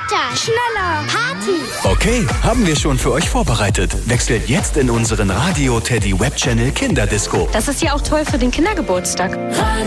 Weiter, schneller, Party. Okay, haben wir schon für euch vorbereitet. Wechselt jetzt in unseren Radio Teddy Web Channel Kinderdisco. Das ist ja auch toll für den Kindergeburtstag. Radio